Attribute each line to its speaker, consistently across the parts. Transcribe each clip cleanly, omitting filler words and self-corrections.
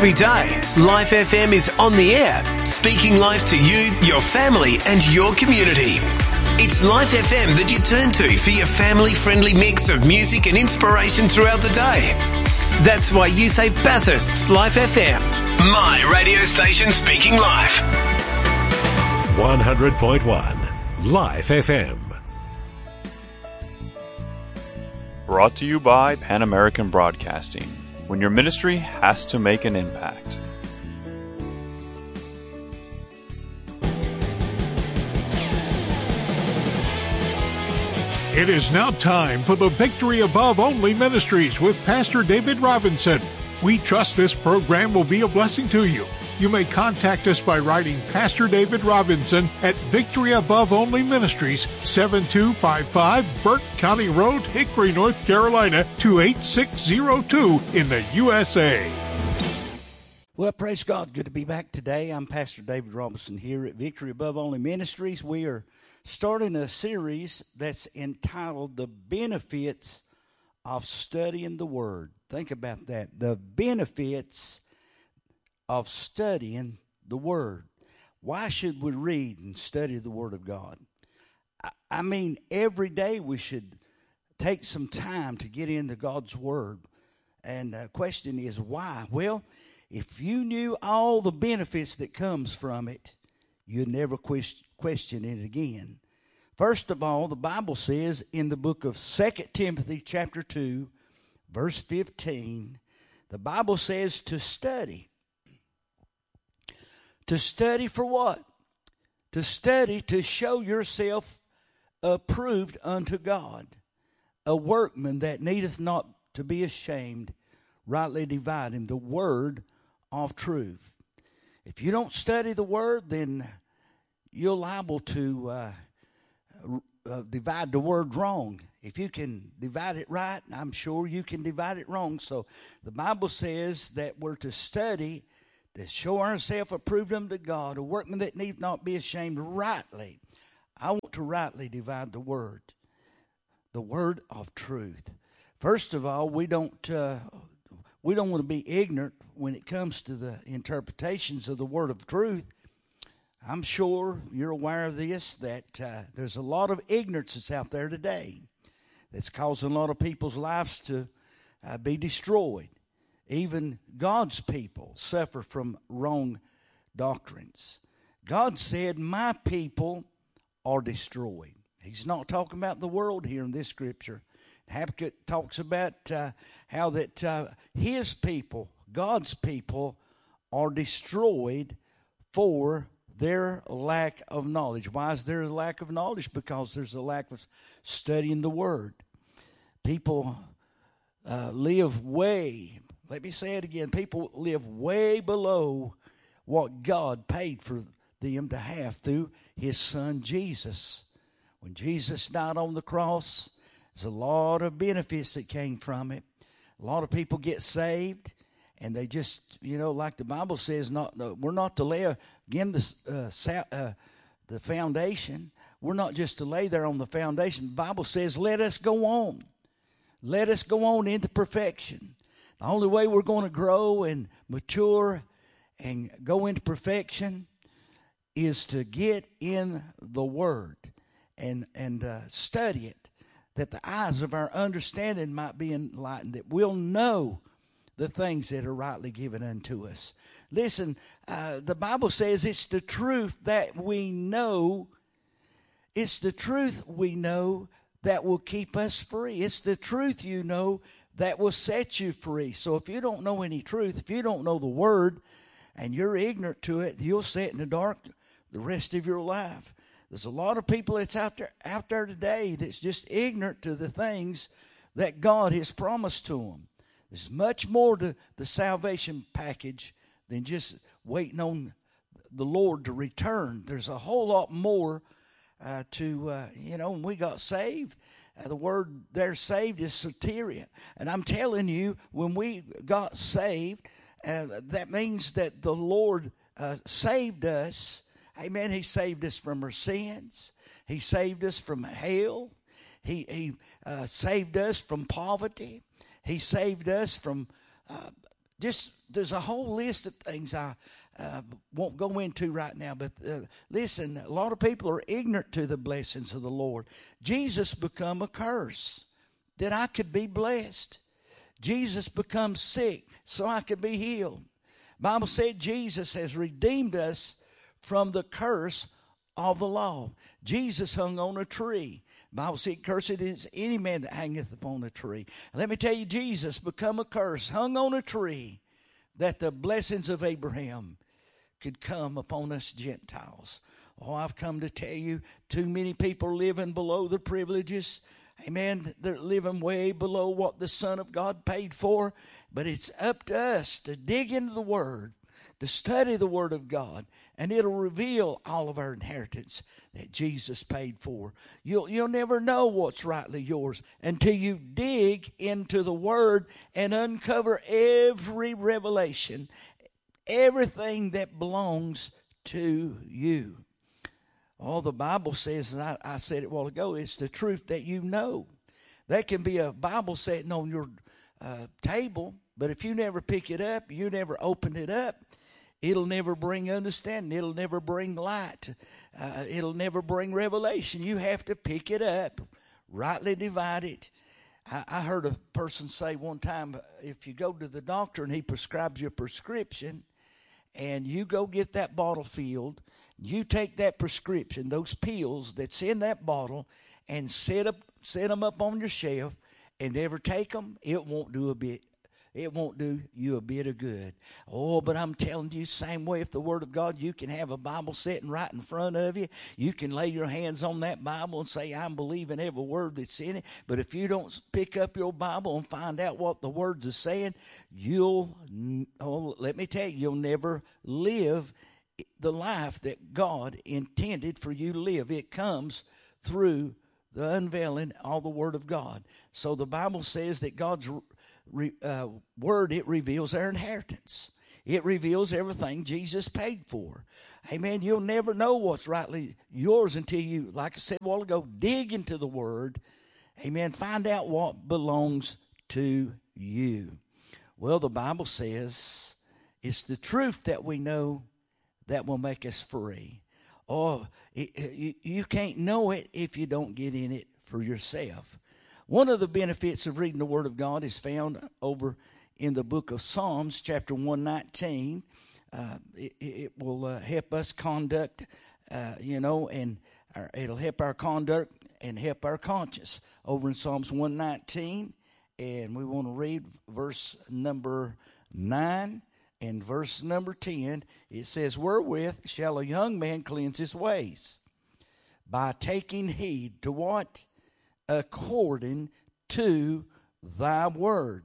Speaker 1: Every day, Life FM is on the air, speaking life to you, your family, and your community. It's Life FM that you turn to for your family-friendly mix of music and inspiration throughout the day. That's why you say Bathurst's Life FM, my radio station speaking life.
Speaker 2: 100.1 Life FM.
Speaker 3: Brought to you by Pan American Broadcasting, when your ministry has to make an impact.
Speaker 4: It is now time for the Victory Above Only Ministries with Pastor David Robinson. We trust this program will be a blessing to you. You may contact us by writing Pastor David Robinson at Victory Above Only Ministries, 7255 Burke County Road, Hickory, North Carolina, 28602 in the USA.
Speaker 5: Well, praise God. Good to be back today. I'm Pastor David Robinson here at Victory Above Only Ministries. We are starting a series that's entitled The Benefits of Studying the Word. Think about that. The benefits of studying the Word. Why should we read and study the Word of God? I mean, every day we should take some time to get into God's Word. And the question is, why? Well, if you knew all the benefits that comes from it, you'd never question it again. First of all, the Bible says in the book of 2 Timothy chapter 2, verse 15, the Bible says to study. To study for what? To study to show yourself approved unto God, a workman that needeth not to be ashamed, rightly dividing the word of truth. If you don't study the word, then you're liable to divide the word wrong. If you can divide it right, I'm sure you can divide it wrong. So the Bible says that we're to study to show ourselves approved unto God, a workman that need not be ashamed, rightly. I want to rightly divide the word of truth. First of all, we don't want to be ignorant when it comes to the interpretations of the word of truth. I'm sure you're aware of this, that there's a lot of ignorance that's out there today that's causing a lot of people's lives to be destroyed. Even God's people suffer from wrong doctrines. God said, my people are destroyed. He's not talking about the world here in this scripture. Habakkuk talks about how that his people, God's people, are destroyed for their lack of knowledge. Why is there a lack of knowledge? Because there's a lack of studying the Word. People live way, let me say it again, people live way below what God paid for them to have through His Son Jesus. When Jesus died on the cross, there's a lot of benefits that came from it. A lot of people get saved, and they just, like the Bible says, we're not to lay again the foundation. We're not just to lay there on the foundation. The Bible says, let us go on. Let us go on into perfection. The only way we're going to grow and mature and go into perfection is to get in the Word and study it, that the eyes of our understanding might be enlightened, that we'll know the things that are rightly given unto us. Listen, the Bible says it's the truth that we know. It's the truth we know that will keep us free. It's the truth that will set you free. So if you don't know any truth, if you don't know the Word, and you're ignorant to it, you'll sit in the dark the rest of your life. There's a lot of people that's out there today that's just ignorant to the things that God has promised to them. There's much more to the salvation package than just waiting on the Lord to return. There's a whole lot more when we got saved. The word there, saved, is soteria. And I'm telling you, when we got saved, that means that the Lord saved us. Amen. He saved us from our sins. He saved us from hell. He saved us from poverty. He saved us from there's a whole list of things I won't go into right now. But listen, a lot of people are ignorant to the blessings of the Lord. Jesus become a curse that I could be blessed. Jesus becomes sick so I could be healed. Bible said Jesus has redeemed us from the curse of the law. Jesus hung on a tree. Bible said, cursed is any man that hangeth upon a tree. Let me tell you, Jesus become a curse, hung on a tree, that the blessings of Abraham could come upon us Gentiles. Oh, I've come to tell you, too many people living below the privileges. Amen. They're living way below what the Son of God paid for. But it's up to us to dig into the Word, to study the Word of God, and it'll reveal all of our inheritance that Jesus paid for. You'll never know what's rightly yours until you dig into the Word and uncover every revelation, everything that belongs to you. Oh, the Bible says, and I said it a while ago, it's the truth that you know. There can be a Bible sitting on your table, but if you never pick it up, you never open it up, it'll never bring understanding. It'll never bring light. It'll never bring revelation. You have to pick it up, rightly divide it. I heard a person say one time, if you go to the doctor and he prescribes you a prescription, and you go get that bottle filled, you take that prescription, those pills that's in that bottle, and set them up on your shelf, and never take them, it won't do you a bit of good. Oh, but I'm telling you, same way with the Word of God, you can have a Bible sitting right in front of you. You can lay your hands on that Bible and say, I'm believing every word that's in it. But if you don't pick up your Bible and find out what the words are saying, let me tell you, you'll never live the life that God intended for you to live. It comes through the unveiling of the Word of God. So the Bible says that God's Word, it reveals our inheritance. It reveals everything Jesus paid for. Amen. You'll never know what's rightly yours until you, like I said a while ago, dig into the Word. Amen. Find out what belongs to you. Well, the Bible says it's the truth that we know that will make us free. Oh, you can't know it if you don't get in it for yourself. One of the benefits of reading the Word of God is found over in the book of Psalms, chapter 119. It will help us conduct, and it'll help our conduct and help our conscience. Over in Psalms 119, and we want to read verse number 9 and verse number 10. It says, wherewith shall a young man cleanse his ways? By taking heed to what? According to thy word.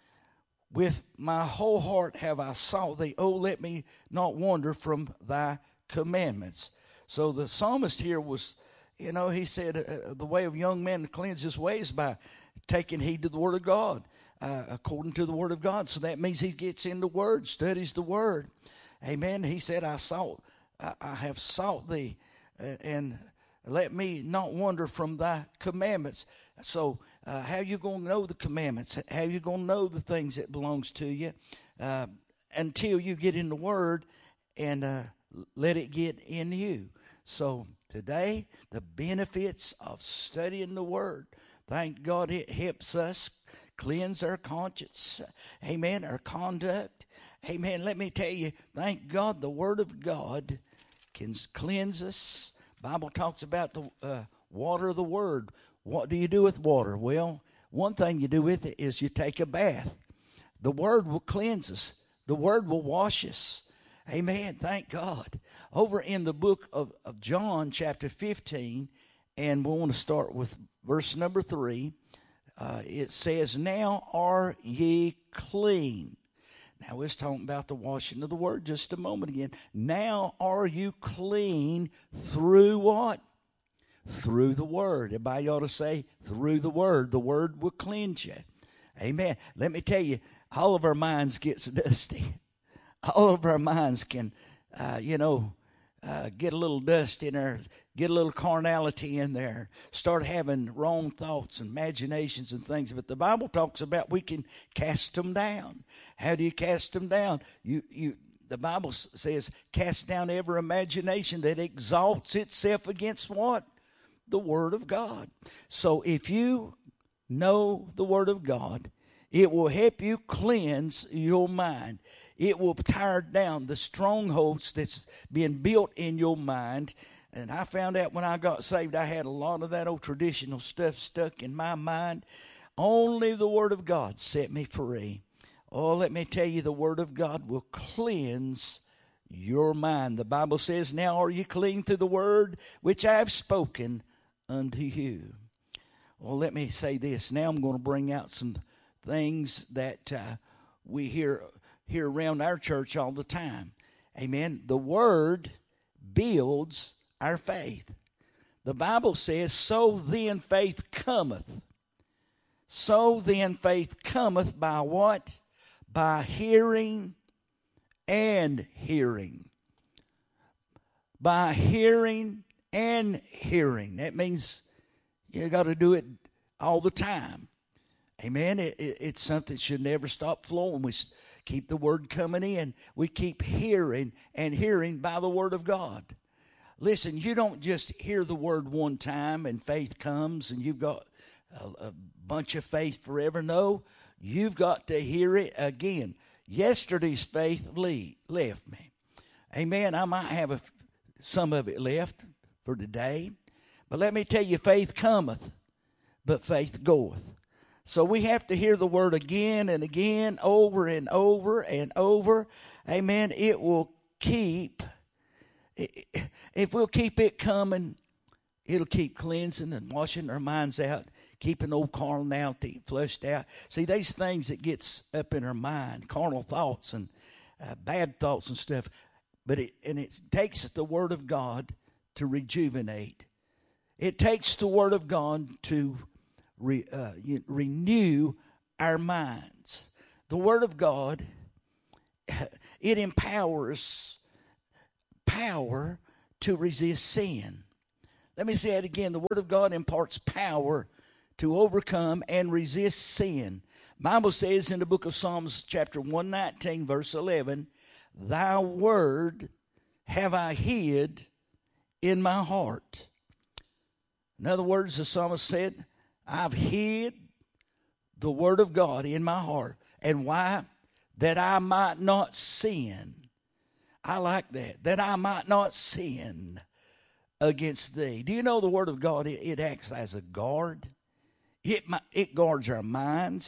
Speaker 5: With my whole heart have I sought thee. Oh, let me not wander from thy commandments. So the psalmist here was, he said the way of young man to cleanse his ways by taking heed to the word of God, according to the word of God. So that means he gets in the word, studies the word. Amen. He said, I have sought thee, and let me not wander from thy commandments. So how you going to know the commandments? How you going to know the things that belongs to you until you get in the Word and let it get in you? So today, the benefits of studying the Word. Thank God it helps us cleanse our conscience. Amen. Our conduct. Amen. Let me tell you, thank God the Word of God can cleanse us. Bible talks about the water of the Word. What do you do with water? Well, one thing you do with it is you take a bath. The Word will cleanse us. The Word will wash us. Amen. Thank God. Over in the book of John, chapter 15, and we want to start with verse number 3. It says, now are ye clean. Now, it's talking about the washing of the Word just a moment again. Now are you clean through what? Through the Word. Everybody ought to say, through the Word. The Word will cleanse you. Amen. Let me tell you, all of our minds gets dusty. All of our minds can, get a little dust in there. get a little carnality in there, start having wrong thoughts and imaginations and things. But the Bible talks about we can cast them down. How do you cast them down? The Bible says, cast down every imagination that exalts itself against what? The Word of God. So if you know the Word of God, it will help you cleanse your mind. It will tear down the strongholds that's being built in your mind. And I found out when I got saved, I had a lot of that old traditional stuff stuck in my mind. Only the Word of God set me free. Oh, let me tell you, the Word of God will cleanse your mind. The Bible says, now are you clean through the Word which I have spoken unto you. Well, let me say this. Now I'm going to bring out some things that we hear around our church all the time. Amen. The Word builds our faith. The Bible says, so then faith cometh. So then faith cometh by what? By hearing and hearing. By hearing and hearing. That means you got to do it all the time. Amen. It's something that should never stop flowing. We keep the Word coming in. We keep hearing and hearing by the Word of God. Listen, you don't just hear the Word one time and faith comes and you've got a bunch of faith forever. No, you've got to hear it again. Yesterday's faith left me. Amen. I might have some of it left for today. But let me tell you, faith cometh, but faith goeth. So we have to hear the Word again and again, over and over and over. Amen. It will keep, if we'll keep it coming, it'll keep cleansing and washing our minds out, keeping old carnality flushed out. See, these things that gets up in our mind, carnal thoughts and bad thoughts and stuff, but it takes the Word of God to rejuvenate. It takes the Word of God to renew our minds. The Word of God, it empowers power to resist sin. Let me say it again. The Word of God imparts power to overcome and resist sin. The Bible says in the book of Psalms chapter 119 verse 11, thy word have I hid in my heart. In other words, the psalmist said, I've hid the Word of God in my heart. And why? That I might not sin. I like that. That I might not sin against thee. Do you know the Word of God, it acts as a guard? It guards our minds.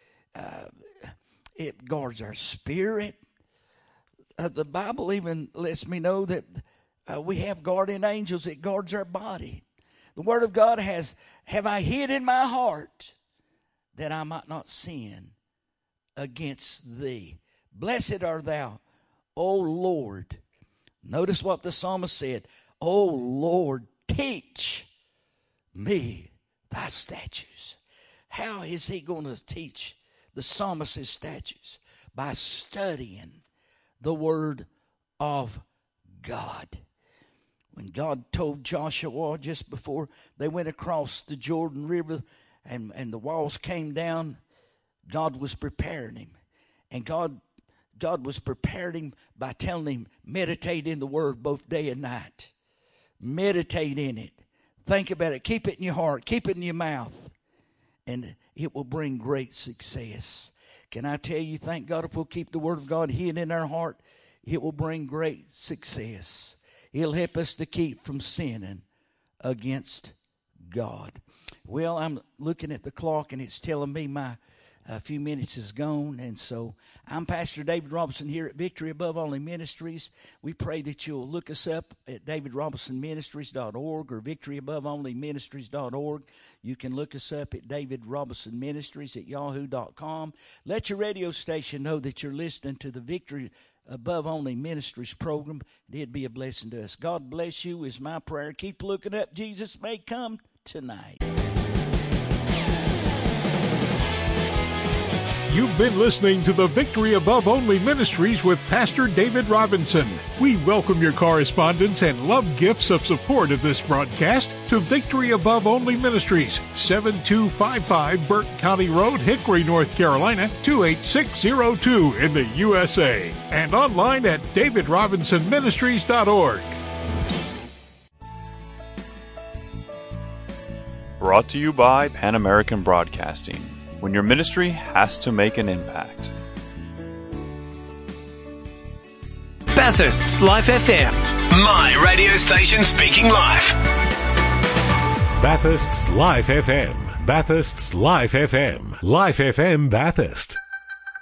Speaker 5: It guards our spirit. The Bible even lets me know that we have guardian angels that guards our body. The Word of God have I hid in my heart that I might not sin against thee. Blessed art thou, O Lord. Notice what the psalmist said. O Lord, teach me thy statutes. How is he going to teach the psalmist his statutes? By studying the Word of God. When God told Joshua just before they went across the Jordan River and the walls came down, God was preparing him. And God was preparing him by telling him, meditate in the Word both day and night. Meditate in it. Think about it. Keep it in your heart. Keep it in your mouth. And it will bring great success. Can I tell you, thank God, if we'll keep the Word of God hid in our heart, it will bring great success. It'll help us to keep from sinning against God. Well, I'm looking at the clock and it's telling me my few minutes is gone. And so I'm Pastor David Robinson here at Victory Above Only Ministries. We pray that you'll look us up at davidrobinsonministries.org or victoryaboveonlyministries.org. You can look us up at David Robinson Ministries at yahoo.com. Let your radio station know that you're listening to the Victory Above Only Ministries program. It'd be a blessing to us. God bless you is my prayer. Keep looking up. Jesus may come tonight.
Speaker 4: You've been listening to the Victory Above Only Ministries with Pastor David Robinson. We welcome your correspondence and love gifts of support of this broadcast to Victory Above Only Ministries, 7255 Burke County Road, Hickory, North Carolina, 28602 in the USA, and online at davidrobinsonministries.org.
Speaker 3: Brought to you by Pan American Broadcasting, when your ministry has to make an impact.
Speaker 1: Bathurst's Life FM, my radio station speaking live.
Speaker 2: Bathurst's Life FM. Bathurst's Life FM. Life FM Bathurst.